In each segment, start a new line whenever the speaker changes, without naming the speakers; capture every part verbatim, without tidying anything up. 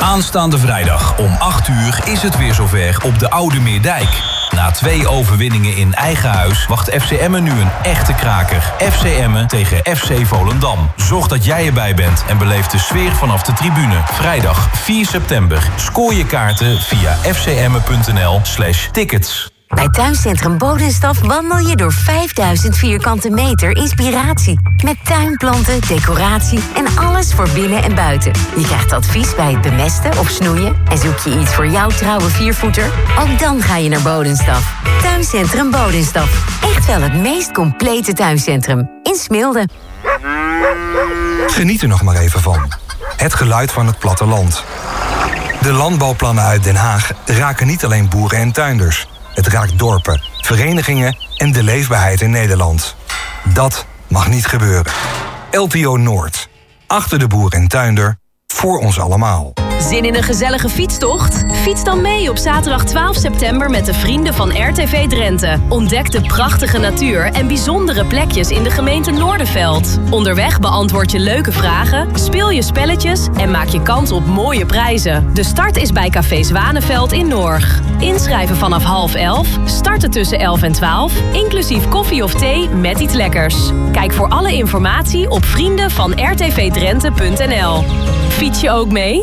Aanstaande vrijdag om acht uur is het weer zover op de Oude Meerdijk. Na twee overwinningen in eigen huis wacht F C Emmen nu een echte kraker. F C Emmen tegen F C Volendam. Zorg dat jij erbij bent en beleef de sfeer vanaf de tribune. Vrijdag vier september. Scoor je kaarten via fcemmen.nl slash tickets.
Bij Tuincentrum Bodenstaf wandel je door vijfduizend vierkante meter inspiratie. Met tuinplanten, decoratie en alles voor binnen en buiten. Je krijgt advies bij het bemesten of snoeien. En zoek je iets voor jouw trouwe viervoeter? Ook dan ga je naar Bodenstaf. Tuincentrum Bodenstaf. Echt wel het meest complete tuincentrum. In Smilde.
Geniet er nog maar even van. Het geluid van het platteland. De landbouwplannen uit Den Haag raken niet alleen boeren en tuinders. Het raakt dorpen, verenigingen en de leefbaarheid in Nederland. Dat mag niet gebeuren. L T O Noord. Achter de boer en tuinder. Voor ons allemaal.
Zin in een gezellige fietstocht? Fiets dan mee op zaterdag twaalf september met de vrienden van R T V Drenthe. Ontdek de prachtige natuur en bijzondere plekjes in de gemeente Noordenveld. Onderweg beantwoord je leuke vragen, speel je spelletjes en maak je kans op mooie prijzen. De start is bij Café Zwanenveld in Norg. Inschrijven vanaf half elf, starten tussen elf en twaalf, inclusief koffie of thee met iets lekkers. Kijk voor alle informatie op vrienden van r t v drenthe punt n l. Fiets je ook mee?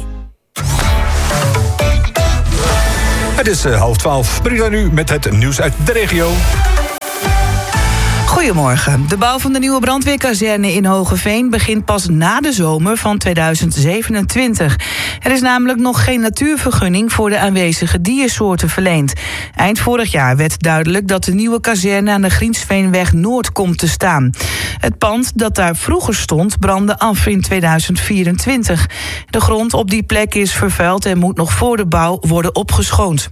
Het is uh, half twaalf. Brida nu met het nieuws uit de regio.
Goedemorgen. De bouw van de nieuwe brandweerkazerne in Hogeveen begint pas na de zomer van tweeduizend zevenentwintig. Er is namelijk nog geen natuurvergunning voor de aanwezige diersoorten verleend. Eind vorig jaar werd duidelijk dat de nieuwe kazerne aan de Griensveenweg Noord komt te staan. Het pand dat daar vroeger stond brandde af in tweeduizend vierentwintig. De grond op die plek is vervuild en moet nog voor de bouw worden opgeschoond.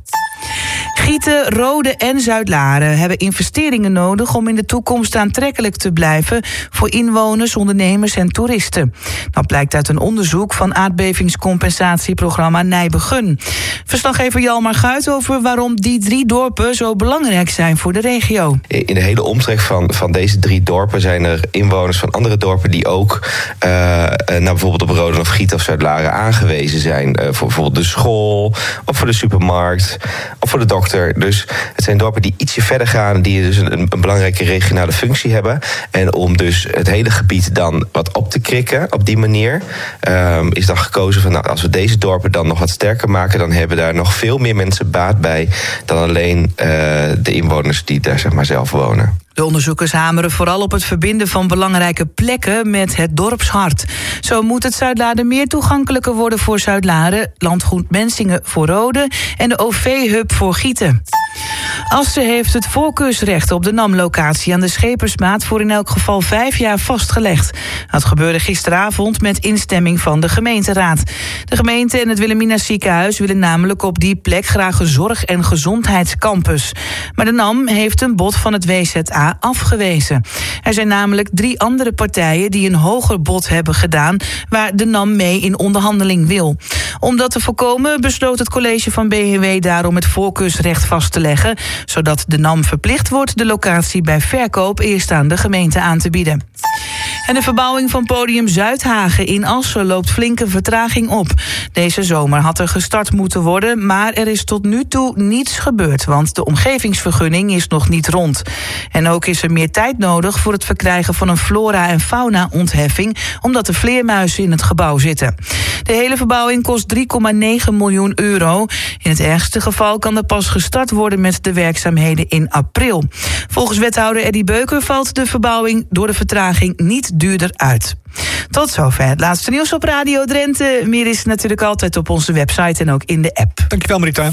Gieten, Rode en Zuidlaren hebben investeringen nodig om in de toekomst aantrekkelijk te blijven voor inwoners, ondernemers en toeristen. Dat blijkt uit een onderzoek van aardbevingscompensatieprogramma Nijbegun. Verslaggever Jalmar Guit over waarom die drie dorpen zo belangrijk zijn voor de regio.
In de hele omtrek van, van deze drie dorpen zijn er inwoners van andere dorpen die ook uh, nou bijvoorbeeld op Rode of Gieten of Zuidlaren aangewezen zijn. Uh, voor bijvoorbeeld de school, of voor de supermarkt, of voor de dokter. Dus het zijn dorpen die ietsje verder gaan, die dus een, een belangrijke regionale functie hebben. En om dus het hele gebied dan wat op te krikken op die manier, um, is dan gekozen van nou, als we deze dorpen dan nog wat sterker maken, dan hebben daar nog veel meer mensen baat bij dan alleen uh, de inwoners die daar zeg maar zelf wonen.
De onderzoekers hameren vooral op het verbinden van belangrijke plekken met het dorpshart. Zo moet het Zuidlaren meer toegankelijker worden voor Zuidlaren, Landgoed Mensingen voor Rode en de O V-hub voor Gieten. Assen heeft het voorkeursrecht op de N A M-locatie aan de Schepersmaat voor in elk geval vijf jaar vastgelegd. Dat gebeurde gisteravond met instemming van de gemeenteraad. De gemeente en het Wilhelmina ziekenhuis willen namelijk op die plek graag een zorg- en gezondheidscampus. Maar de N A M heeft een bod van het W Z A afgewezen. Er zijn namelijk drie andere partijen die een hoger bod hebben gedaan, waar de N A M mee in onderhandeling wil. Om dat te voorkomen besloot het college van B H W daarom het voorkeursrecht vast te leggen, zodat de N A M verplicht wordt de locatie bij verkoop eerst aan de gemeente aan te bieden. En de verbouwing van podium Zuidhagen in Assen loopt flinke vertraging op. Deze zomer had er gestart moeten worden, maar er is tot nu toe niets gebeurd, want de omgevingsvergunning is nog niet rond. En ook is er meer tijd nodig voor het verkrijgen van een flora- en fauna-ontheffing, omdat er vleermuizen in het gebouw zitten. De hele verbouwing kost drie komma negen miljoen euro. In het ergste geval kan er pas gestart worden met de werkzaamheden in april. Volgens wethouder Eddy Beuker valt de verbouwing door de vertraging niet duurder uit. Tot zover het laatste nieuws op Radio Drenthe. Meer is natuurlijk altijd op onze website en ook in de app.
Dankjewel, Marita.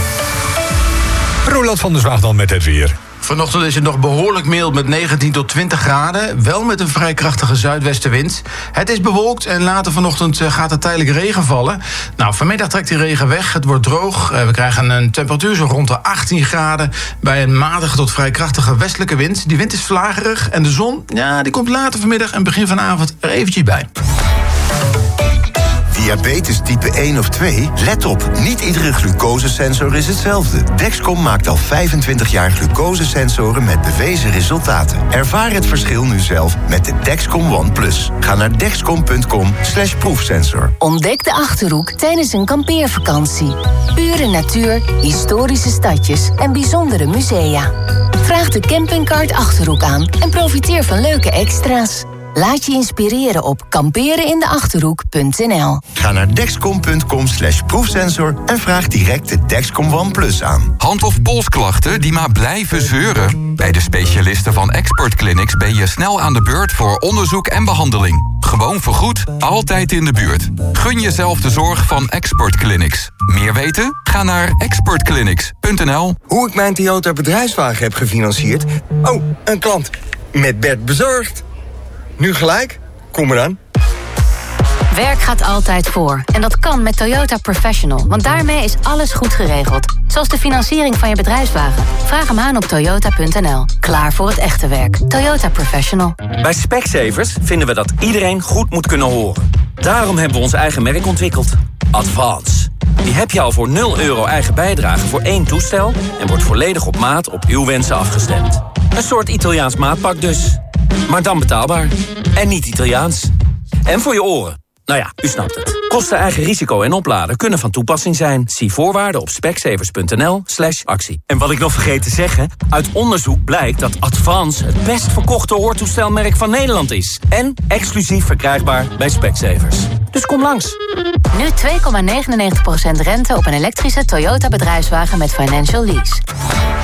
Roland van der Zwaag dan met het weer.
Vanochtend is het nog behoorlijk mild met negentien tot twintig graden. Wel met een vrij krachtige zuidwestenwind. Het is bewolkt en later vanochtend gaat er tijdelijk regen vallen. Nou, vanmiddag trekt die regen weg. Het wordt droog. We krijgen een temperatuur zo rond de achttien graden... bij een matige tot vrij krachtige westelijke wind. Die wind is vlagerig en de zon, ja, die komt later vanmiddag en begin vanavond er eventjes bij.
Diabetes type één of twee? Let op, niet iedere glucosesensor is hetzelfde. Dexcom maakt al vijfentwintig jaar glucosesensoren met bewezen resultaten. Ervaar het verschil nu zelf met de Dexcom One Plus. Ga naar dexcom punt com slash proefsensor.
Ontdek de Achterhoek tijdens een kampeervakantie. Pure natuur, historische stadjes en bijzondere musea. Vraag de campingkaart Achterhoek aan en profiteer van leuke extra's. Laat je inspireren op kamperenindeachterhoek punt n l.
Ga naar dexcom punt com slash proefsensor en vraag direct de Dexcom One Plus aan.
Hand- of polsklachten die maar blijven zeuren? Bij de specialisten van Expert Clinics ben je snel aan de beurt voor onderzoek en behandeling. Gewoon vergoed, altijd in de buurt. Gun jezelf de zorg van Expert Clinics. Meer weten? Ga naar expert clinics punt n l.
Hoe ik mijn Toyota bedrijfswagen heb gefinancierd? Oh, een klant. Met Bert bezorgd. Nu gelijk? Kom eraan.
Werk gaat altijd voor. En dat kan met Toyota Professional. Want daarmee is alles goed geregeld. Zoals de financiering van je bedrijfswagen. Vraag hem aan op toyota punt n l. Klaar voor het echte werk. Toyota Professional.
Bij Specsavers vinden we dat iedereen goed moet kunnen horen. Daarom hebben we ons eigen merk ontwikkeld. Advance. Die heb je al voor nul euro eigen bijdrage voor één toestel... en wordt volledig op maat op uw wensen afgestemd. Een soort Italiaans maatpak dus. Maar dan betaalbaar. En niet Italiaans. En voor je oren. Nou ja, u snapt het. Kosten, eigen risico en opladen kunnen van toepassing zijn. Zie voorwaarden op specsavers punt n l slash actie. En wat ik nog vergeet te zeggen... uit onderzoek blijkt dat Advance het best verkochte hoortoestelmerk van Nederland is. En exclusief verkrijgbaar bij Specsavers. Dus kom langs.
Nu twee komma negenennegentig procent rente op een elektrische Toyota bedrijfswagen met financial lease.